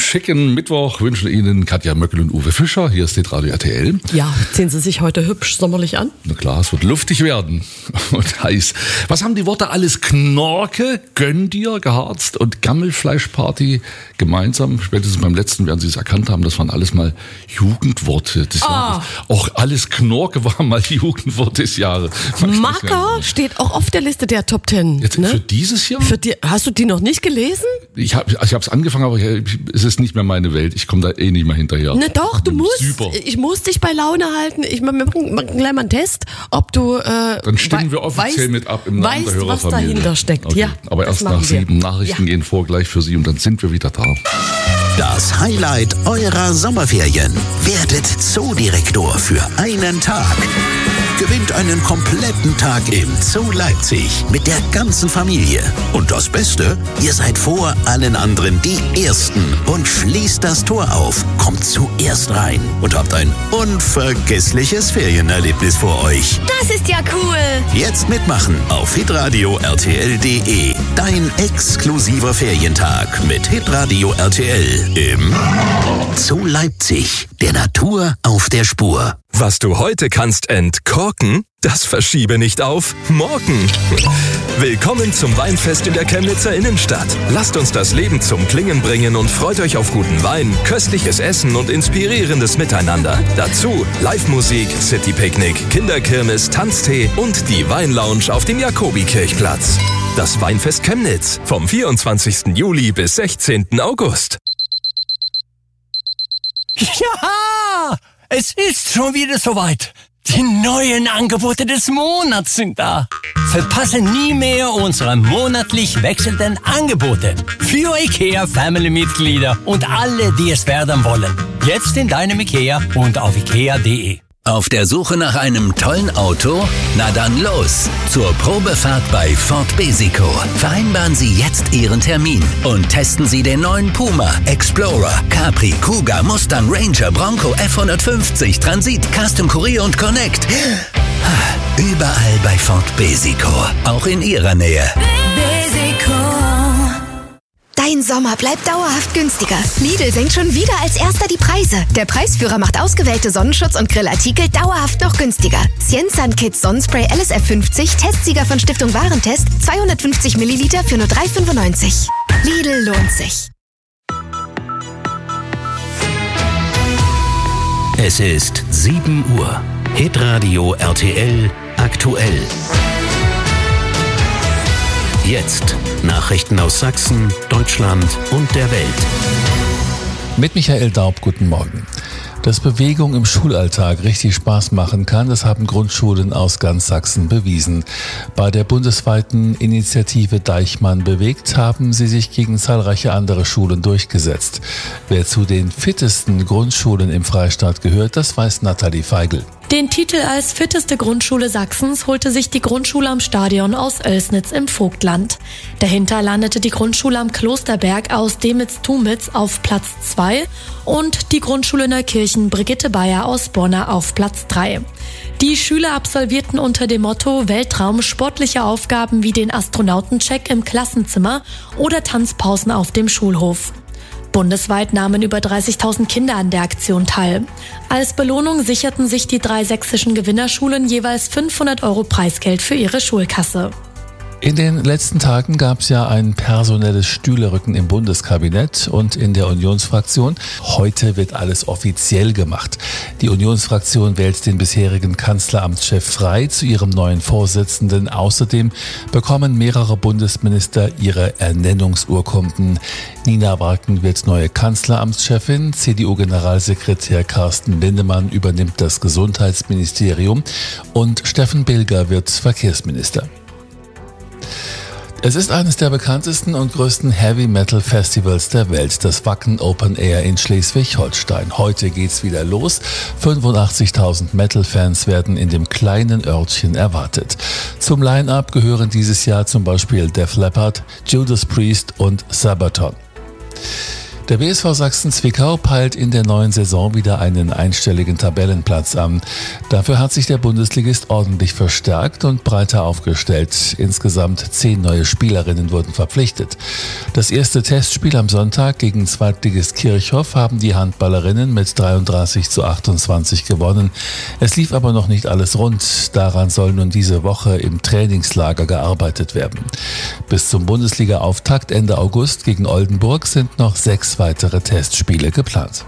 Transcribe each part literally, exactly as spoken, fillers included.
schicken Mittwoch wünschen Ihnen Katja Möckel und Uwe Fischer. Hier ist Hitradio R T L. Ja, ziehen Sie sich heute hübsch sommerlich an? Na klar, es wird luftig werden und heiß. Was haben die Worte alles Knorke, Gönn dir, Geharzt und Gammelfleischparty gemeinsam? Spätestens beim letzten werden Sie es erkannt haben, das waren alles mal Jugendworte des Jahres. Oh. Auch alles Knorke war mal Jugendwort des Jahres. Macker steht auch auf der Liste der Top Ten. Jetzt ne? Für dieses Jahr? Für die, hast du die noch nicht gelesen? Ich habe ich hab's angefangen, aber ich, es ist nicht mehr meine Welt. Ich komme da eh nicht mehr hinterher. Ne, doch, du musst. Super. Ich muss dich bei Laune halten. Ich wir machen, machen gleich mal einen Test, ob du äh, Dann stimmen wir offiziell weißt, mit ab im Namen weißt, der was Hörerfamilie. dahinter steckt. Okay. Ja, aber erst nach sieben Nachrichten ja. gehen vor gleich für Sie und dann sind wir wieder da. Das Highlight eurer Sommerferien. Werdet Zoodirektor für einen Tag. Gewinnt einen kompletten Tag im Zoo Leipzig mit der ganzen Familie. Und das Beste, ihr seid vor allen anderen die Ersten und schließt das Tor auf, kommt zuerst rein und habt ein unvergessliches Ferienerlebnis vor euch. Das ist ja cool. Jetzt mitmachen auf hitradio R T L punkt de. Dein exklusiver Ferientag mit Hitradio R T L im Zoo Leipzig. Der Natur auf der Spur. Was du heute kannst entkorken, das verschiebe nicht auf morgen. Willkommen zum Weinfest in der Chemnitzer Innenstadt. Lasst uns das Leben zum Klingen bringen und freut euch auf guten Wein, köstliches Essen und inspirierendes Miteinander. Dazu Live-Musik, City-Picknick, Kinderkirmes, Tanztee und die Weinlounge auf dem Jakobikirchplatz. Das Weinfest Chemnitz vom vierundzwanzigsten Juli bis sechzehnten August. Ja! Es ist schon wieder soweit. Die neuen Angebote des Monats sind da. Verpasse nie mehr unsere monatlich wechselnden Angebote für IKEA Family-Mitglieder und alle, die es werden wollen. Jetzt in deinem IKEA und auf ikea punkt de. Auf der Suche nach einem tollen Auto? Na dann los! Zur Probefahrt bei Ford Besico. Vereinbaren Sie jetzt Ihren Termin und testen Sie den neuen Puma, Explorer, Capri, Kuga, Mustang, Ranger, Bronco, F hundertfünfzig, Transit, Custom Courier und Connect. Überall bei Ford Besico. Auch in Ihrer Nähe. Besico. Dein Sommer bleibt dauerhaft günstiger. Lidl senkt schon wieder als erster die Preise. Der Preisführer macht ausgewählte Sonnenschutz- und Grillartikel dauerhaft noch günstiger. Siensan Kids Sonnenspray L S F fünfzig, Testsieger von Stiftung Warentest, zweihundertfünfzig Milliliter für nur drei Euro fünfundneunzig. Lidl lohnt sich. Es ist sieben Uhr. Hitradio R T L aktuell. Jetzt Nachrichten aus Sachsen, Deutschland und der Welt. Mit Michael Daub, guten Morgen. Dass Bewegung im Schulalltag richtig Spaß machen kann, das haben Grundschulen aus ganz Sachsen bewiesen. Bei der bundesweiten Initiative Deichmann bewegt haben sie sich gegen zahlreiche andere Schulen durchgesetzt. Wer zu den fittesten Grundschulen im Freistaat gehört, das weiß Nathalie Feigl. Den Titel als fitteste Grundschule Sachsens holte sich die Grundschule am Stadion aus Oelsnitz im Vogtland. Dahinter landete die Grundschule am Klosterberg aus Demitz-Tumitz auf Platz zwei und die Grundschule Neukirchen Brigitte Bayer aus Bonner auf Platz drei. Die Schüler absolvierten unter dem Motto Weltraum sportliche Aufgaben wie den Astronautencheck im Klassenzimmer oder Tanzpausen auf dem Schulhof. Bundesweit nahmen über dreißigtausend Kinder an der Aktion teil. Als Belohnung sicherten sich die drei sächsischen Gewinnerschulen jeweils fünfhundert Euro Preisgeld für ihre Schulkasse. In den letzten Tagen gab es ja ein personelles Stühlerücken im Bundeskabinett und in der Unionsfraktion. Heute wird alles offiziell gemacht. Die Unionsfraktion wählt den bisherigen Kanzleramtschef frei zu ihrem neuen Vorsitzenden. Außerdem bekommen mehrere Bundesminister ihre Ernennungsurkunden. Nina Walken wird neue Kanzleramtschefin. C D U-Generalsekretär Carsten Lindemann übernimmt das Gesundheitsministerium und Steffen Bilger wird Verkehrsminister. Es ist eines der bekanntesten und größten Heavy-Metal-Festivals der Welt, das Wacken Open Air in Schleswig-Holstein. Heute geht's wieder los. fünfundachtzigtausend Metal-Fans werden in dem kleinen Örtchen erwartet. Zum Line-Up gehören dieses Jahr zum Beispiel Def Leppard, Judas Priest und Sabaton. Der B S V Sachsen-Zwickau peilt in der neuen Saison wieder einen einstelligen Tabellenplatz an. Dafür hat sich der Bundesligist ordentlich verstärkt und breiter aufgestellt. Insgesamt zehn neue Spielerinnen wurden verpflichtet. Das erste Testspiel am Sonntag gegen Zweitligist Kirchhoff haben die Handballerinnen mit dreiunddreißig zu achtundzwanzig gewonnen. Es lief aber noch nicht alles rund. Daran soll nun diese Woche im Trainingslager gearbeitet werden. Bis zum Bundesliga-Auftakt Ende August gegen Oldenburg sind noch sechs weitere Testspiele geplant.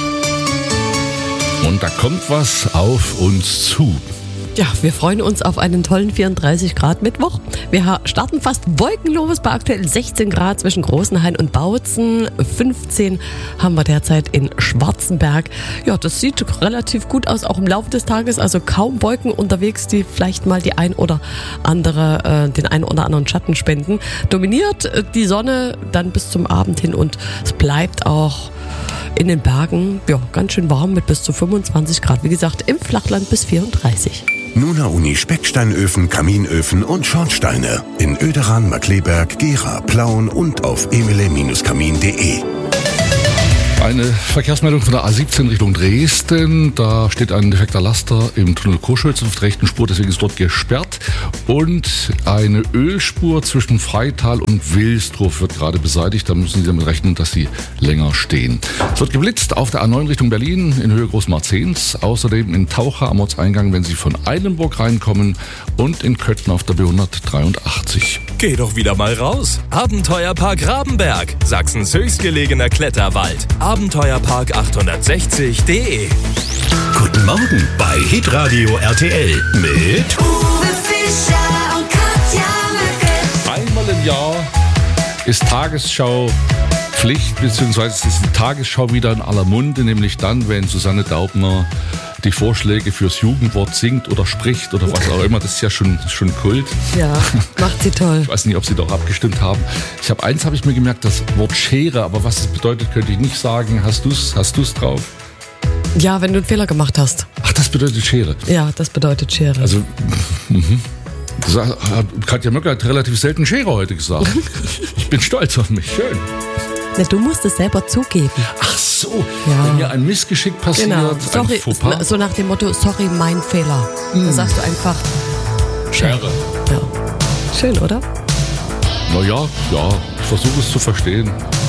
Und da kommt was auf uns zu. Ja, wir freuen uns auf einen tollen vierunddreißig Grad Mittwoch. Wir starten fast wolkenlos bei aktuell sechzehn Grad zwischen Großenhain und Bautzen. fünfzehn haben wir derzeit in Schwarzenberg. Ja, das sieht relativ gut aus, auch im Laufe des Tages. Also kaum Wolken unterwegs, die vielleicht mal die ein oder andere, äh, den ein oder anderen Schatten spenden. Dominiert äh, die Sonne dann bis zum Abend hin und es bleibt auch in den Bergen ja, ganz schön warm mit bis zu fünfundzwanzig Grad. Wie gesagt, im Flachland bis vierunddreißig. Nuna Uni Specksteinöfen, Kaminöfen und Schornsteine in Oederan, Markleberg, Gera, Plauen und auf emile Kamin punkt de. Eine Verkehrsmeldung von der A siebzehn Richtung Dresden. Da steht ein defekter Laster im Tunnel Koschwitz auf der rechten Spur, deswegen ist dort gesperrt. Und eine Ölspur zwischen Freital und Wilsdruf wird gerade beseitigt. Da müssen Sie damit rechnen, dass sie länger stehen. Es wird geblitzt auf der A neun Richtung Berlin in Höhe Großmarzens. Außerdem in Taucher am Ortseingang, wenn Sie von Eilenburg reinkommen. Und in Köthen auf der B hundertdreiundachtzig. Geh doch wieder mal raus. Abenteuerpark Rabenberg, Sachsens höchstgelegener Kletterwald. Abenteuerpark achthundertsechzig punkt de. Guten Morgen bei Hitradio R T L mit Uwe Fischer und Katja Mücke. Einmal im Jahr ist Tagesschau Pflicht, beziehungsweise ist die Tagesschau wieder in aller Munde, nämlich dann, wenn Susanne Daubner die Vorschläge fürs Jugendwort singt oder spricht oder was auch immer. Das ist ja schon, schon Kult. Ja, macht sie toll. Ich weiß nicht, ob Sie doch abgestimmt haben. Ich habe eins habe ich mir gemerkt, das Wort Schere, aber was es bedeutet, könnte ich nicht sagen. Hast du es hast du's drauf? Ja, wenn du einen Fehler gemacht hast. Ach, das bedeutet Schere. Ja, das bedeutet Schere. Also, mhm. Das hat Katja Möcker hat relativ selten Schere heute gesagt. Ich bin stolz auf mich. Schön. Na, du musst es selber zugeben. Ach so, Ja. wenn mir ein Missgeschick passiert, Genau. ein Sorry, Fauxpas. so nach dem Motto, sorry, mein Fehler. Hm. Da sagst du einfach Schere. Ja. Schön, oder? Naja, ja, ich versuche es zu verstehen.